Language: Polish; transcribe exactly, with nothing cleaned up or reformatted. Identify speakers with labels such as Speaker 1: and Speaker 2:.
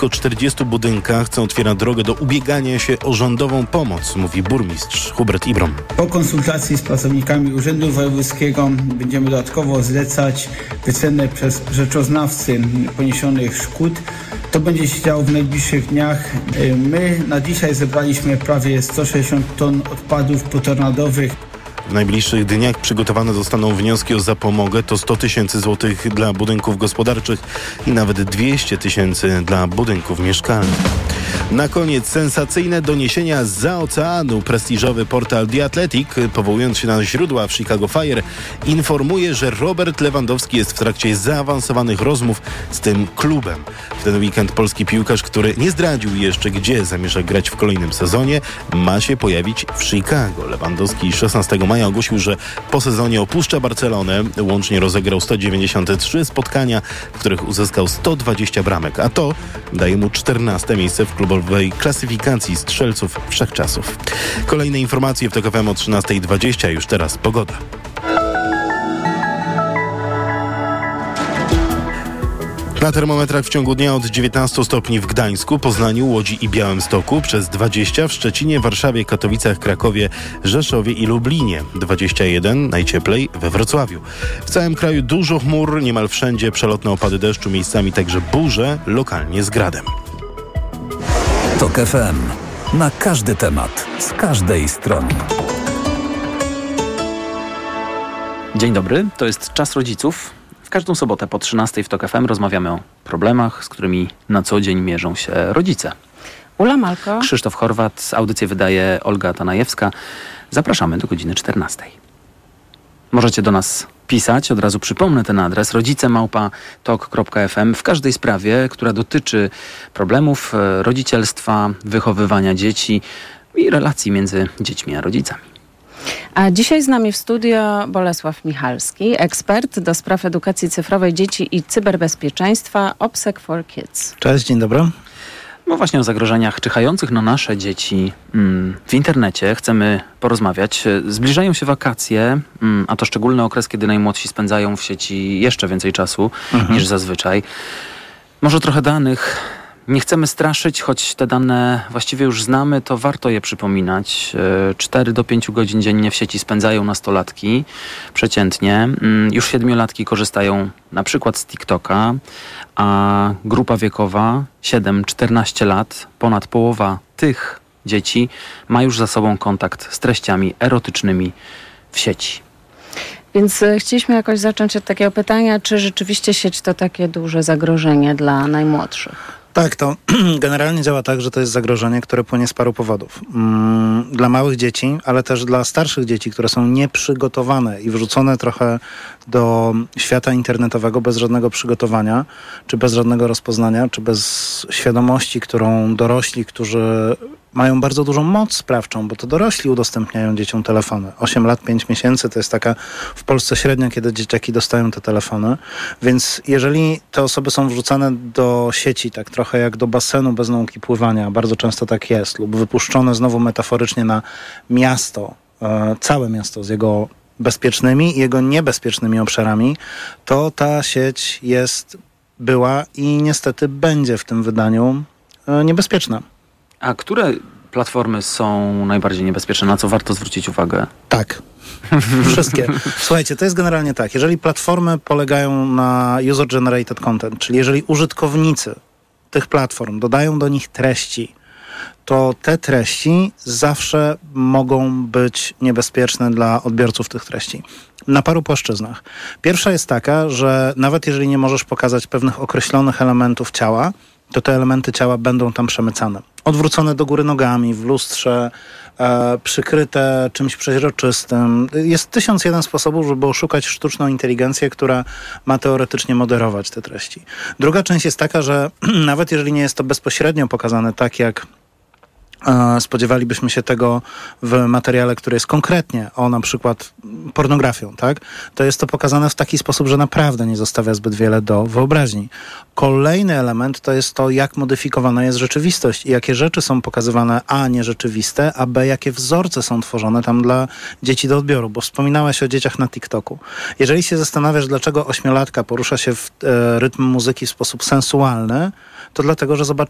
Speaker 1: blisko czterdziestu budynkach, co otwiera drogę do ubiegania się o rządową pomoc, mówi burmistrz Hubert Ibrom.
Speaker 2: Po konsultacji z pracownikami Urzędu Wojewódzkiego będziemy dodatkowo zlecać wycenę przez rzeczoznawcy poniesionych szkód. To będzie się działo w najbliższych dniach. My na dzisiaj zebraliśmy prawie sto sześćdziesiąt ton odpadów potornadowych.
Speaker 1: W najbliższych dniach przygotowane zostaną wnioski o zapomogę. To sto tysięcy złotych dla budynków gospodarczych i nawet dwieście tysięcy dla budynków mieszkalnych. Na koniec sensacyjne doniesienia zza oceanu. Prestiżowy portal The Athletic, powołując się na źródła w Chicago Fire, informuje, że Robert Lewandowski jest w trakcie zaawansowanych rozmów z tym klubem. W ten weekend polski piłkarz, który nie zdradził jeszcze, gdzie zamierza grać w kolejnym sezonie, ma się pojawić w Chicago. Lewandowski szesnastego maja ogłosił, że po sezonie opuszcza Barcelonę. Łącznie rozegrał sto dziewięćdziesiąt trzy spotkania, w których uzyskał sto dwadzieścia bramek, a to daje mu czternaste miejsce w klubowej klasyfikacji strzelców wszechczasów. Kolejne informacje w Tok F M o trzynasta dwadzieścia. Już teraz pogoda. Na termometrach w ciągu dnia od dziewiętnastu stopni w Gdańsku, Poznaniu, Łodzi i Białymstoku, przez dwadzieścia w Szczecinie, Warszawie, Katowicach, Krakowie, Rzeszowie i Lublinie, dwadzieścia jeden najcieplej we Wrocławiu. W całym kraju dużo chmur, niemal wszędzie przelotne opady deszczu, miejscami także burze, lokalnie z gradem.
Speaker 3: Tok F M. Na każdy temat, z każdej strony.
Speaker 4: Dzień dobry, to jest Czas Rodziców. W każdą sobotę po trzynastej w Tok F M rozmawiamy o problemach, z którymi na co dzień mierzą się rodzice.
Speaker 5: Ula Malko.
Speaker 4: Krzysztof Chorwat, audycję wydaje Olga Tanajewska. Zapraszamy do godziny czternastej. Możecie do nas pisać, od razu przypomnę ten adres, rodzice małpa tok kropka f m w każdej sprawie, która dotyczy problemów rodzicielstwa, wychowywania dzieci i relacji między dziećmi a rodzicami.
Speaker 5: A dzisiaj z nami w studio Bolesław Michalski, ekspert do spraw edukacji cyfrowej dzieci i cyberbezpieczeństwa OPSEC for Kids.
Speaker 6: Cześć, dzień dobry.
Speaker 4: No właśnie o zagrożeniach czyhających na nasze dzieci mm, w internecie chcemy porozmawiać. Zbliżają się wakacje, mm, a to szczególny okres, kiedy najmłodsi spędzają w sieci jeszcze więcej czasu mhm. niż zazwyczaj. Może trochę danych. Nie chcemy straszyć, choć te dane właściwie już znamy, to warto je przypominać. cztery do pięciu godzin dziennie w sieci spędzają nastolatki przeciętnie. Już siedmiolatki korzystają na przykład z TikToka, a grupa wiekowa siedem czternaście lat, ponad połowa tych dzieci ma już za sobą kontakt z treściami erotycznymi w sieci.
Speaker 5: Więc chcieliśmy jakoś zacząć od takiego pytania, czy rzeczywiście sieć to takie duże zagrożenie dla najmłodszych?
Speaker 6: Tak, to generalnie działa tak, że to jest zagrożenie, które płynie z paru powodów. Mm, dla małych dzieci, ale też dla starszych dzieci, które są nieprzygotowane i wrzucone trochę do świata internetowego bez żadnego przygotowania, czy bez żadnego rozpoznania, czy bez świadomości, którą dorośli, którzy mają bardzo dużą moc sprawczą, bo to dorośli udostępniają dzieciom telefony. osiem lat, pięć miesięcy to jest taka w Polsce średnia, kiedy dzieciaki dostają te telefony. Więc jeżeli te osoby są wrzucane do sieci, tak trochę jak do basenu bez nauki pływania, bardzo często tak jest, lub wypuszczone znowu metaforycznie na miasto, e, całe miasto z jego bezpiecznymi i jego niebezpiecznymi obszarami, to ta sieć jest, była i niestety będzie w tym wydaniu e, niebezpieczna.
Speaker 4: A które platformy są najbardziej niebezpieczne? Na co warto zwrócić uwagę?
Speaker 6: Tak. Wszystkie. Słuchajcie, to jest generalnie tak. Jeżeli platformy polegają na user-generated content, czyli jeżeli użytkownicy tych platform dodają do nich treści, to te treści zawsze mogą być niebezpieczne dla odbiorców tych treści. Na paru płaszczyznach. Pierwsza jest taka, że nawet jeżeli nie możesz pokazać pewnych określonych elementów ciała, to te elementy ciała będą tam przemycane. Odwrócone do góry nogami, w lustrze, e, przykryte czymś przeźroczystym. Jest tysiąc jeden sposobów, żeby oszukać sztuczną inteligencję, która ma teoretycznie moderować te treści. Druga część jest taka, że nawet jeżeli nie jest to bezpośrednio pokazane tak, jak spodziewalibyśmy się tego w materiale, który jest konkretnie o na przykład pornografią, tak? To jest to pokazane w taki sposób, że naprawdę nie zostawia zbyt wiele do wyobraźni. Kolejny element to jest to, jak modyfikowana jest rzeczywistość i jakie rzeczy są pokazywane a nierzeczywiste, a b jakie wzorce są tworzone tam dla dzieci do odbioru, bo wspominałeś o dzieciach na TikToku. Jeżeli się zastanawiasz, dlaczego ośmiolatka porusza się w e, rytm muzyki w sposób sensualny, to dlatego, że zobaczyła